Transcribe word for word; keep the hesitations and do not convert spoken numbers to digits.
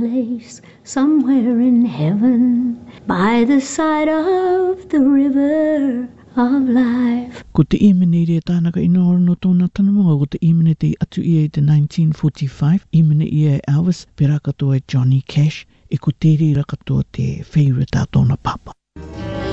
place somewhere in heaven by the side of the river of life. Ko te imene rea tānaka ina ora no tōna tanamonga, ko te imene te atu ia i te nineteen forty-five, imene ia e Elvis, pera katoa e Johnny Cash, e ko te rira katoa te whaiura tā tōna papa.